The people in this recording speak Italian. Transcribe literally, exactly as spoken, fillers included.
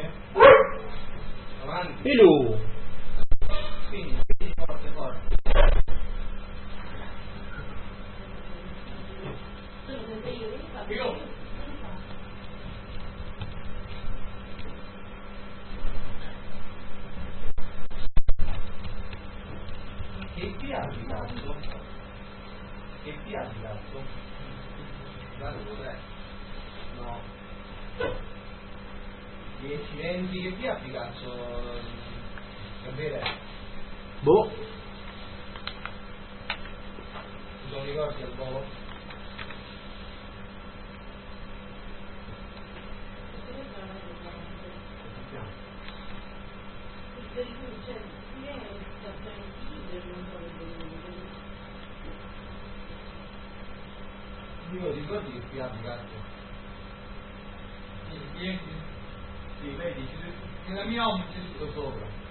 Avanti. E lui? Quindi, quindi forte, forte. Io. Che piace cazzo? Che piace cazzo? Guarda cos'è? No. dieci venti che piace cazzo? Per bere? Boh. Tu non ricordi al volo? Io ricordi che piace cazzo? Sì, sì, sì, vedi, nella mia home c'è tutto sopra.